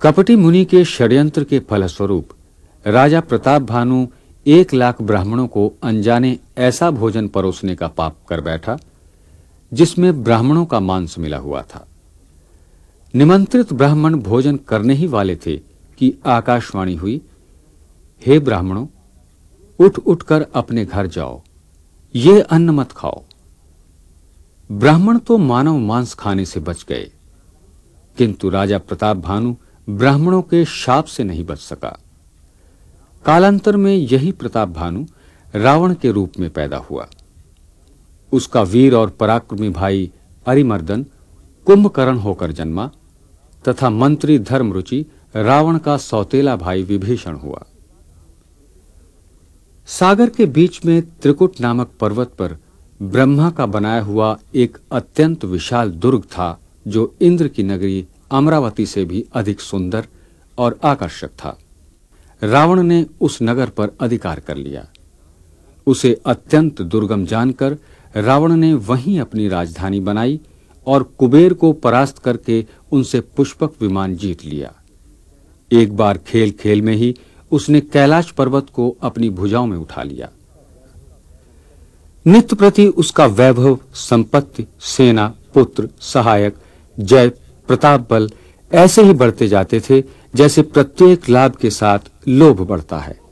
कपटी मुनि के षड्यंत्र के फलस्वरूप राजा प्रताप भानु 1 लाख ब्राह्मणों को अनजाने ऐसा भोजन परोसने का पाप कर बैठा जिसमें ब्राह्मणों का मांस मिला हुआ था। निमंत्रित ब्राह्मण भोजन करने ही वाले थे कि आकाशवाणी हुई, हे ब्राह्मणों, उठ उठकर अपने घर जाओ, ये अन्न मत खाओ। ब्राह्मण तो मानव मांस खाने से बच गए, किंतु राजा प्रताप भानु ब्राह्मणों के शाप से नहीं बच सका। कालांतर में यही प्रताप भानु रावण के रूप में पैदा हुआ। उसका वीर और पराक्रमी भाई अरिमर्दन कुंभकर्ण होकर जन्मा तथा मंत्री धर्मरुचि रावण का सौतेला भाई विभीषण हुआ। सागर के बीच में त्रिकुट नामक पर्वत पर ब्रह्मा का बनाया हुआ एक अत्यंत विशाल दुर्ग था, जो इंद्र की नगरी अमरावती से भी अधिक सुंदर और आकर्षक था। रावण ने उस नगर पर अधिकार कर लिया। उसे अत्यंत दुर्गम जानकर रावण ने वहीं अपनी राजधानी बनाई और कुबेर को परास्त करके उनसे पुष्पक विमान जीत लिया। एक बार खेल खेल में ही उसने कैलाश पर्वत को अपनी भुजाओं में उठा लिया। नित्य प्रति उसका वैभव, संपत्ति, सेना, पुत्र, सहायक, जय, प्रताप बल ऐसे ही बढ़ते जाते थे जैसे प्रत्येक लाभ के साथ लोभ बढ़ता है।